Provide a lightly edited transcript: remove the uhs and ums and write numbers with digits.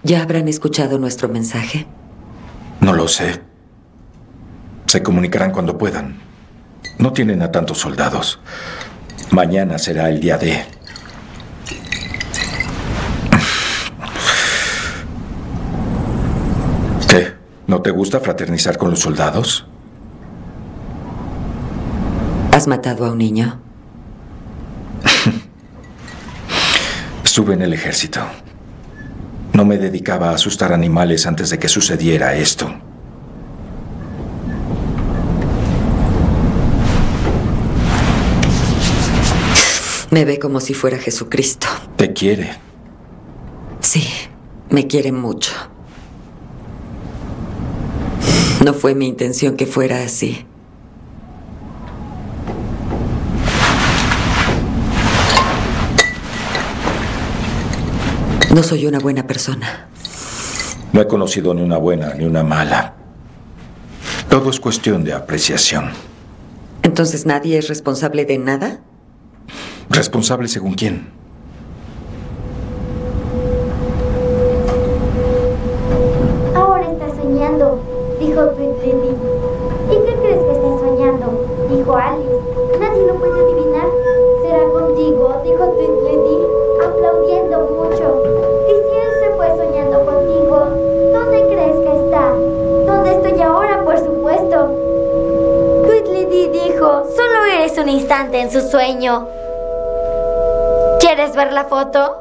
¿Ya habrán escuchado nuestro mensaje? No lo sé. Se comunicarán cuando puedan. No tienen a tantos soldados. Mañana será el día D. ¿Qué? ¿No te gusta fraternizar con los soldados? ¿Has matado a un niño? Estuve en el ejército. No me dedicaba a asustar animales antes de que sucediera esto. Me ve como si fuera Jesucristo. ¿Te quiere? Sí, me quiere mucho. No fue mi intención que fuera así. No soy una buena persona. No he conocido ni una buena ni una mala. Todo es cuestión de apreciación. ¿Entonces nadie es responsable de nada? ¿Responsable según quién? Ahora estás soñando, dijo Tweedledee. ¿Y qué crees que estás soñando?, dijo Alice. Nadie lo puede adivinar. Será contigo, dijo Tweedledee, aplaudiendo mucho. Y si él se fue soñando contigo, ¿dónde crees que está? ¿Dónde estoy ahora, por supuesto? Tweedledee dijo, solo eres un instante en su sueño. ¿Quieres ver la foto?